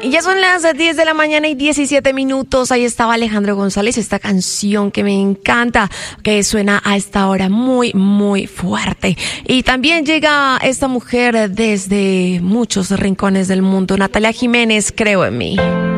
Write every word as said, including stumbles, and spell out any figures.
Y ya son las diez de la mañana y diecisiete minutos. Ahí estaba Alejandro González, esta canción que me encanta, que suena a esta hora muy, muy fuerte. Y también llega esta mujer desde muchos rincones del mundo, Natalia Jiménez, Creo en mí.